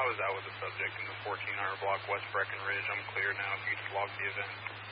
I was out with the subject in the 1400 block West Breckenridge. I'm clear now if you just log the event.